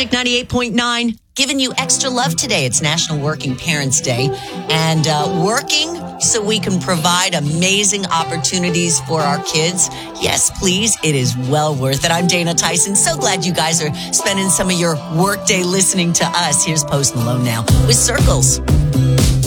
Magic 98.9, giving you extra love today. It's National Working Parents Day. And working so we can provide amazing opportunities for our kids. Yes, please. It is well worth it. I'm Dana Tyson. So glad you guys are spending some of your workday listening to us. Here's Post Malone now with Circles.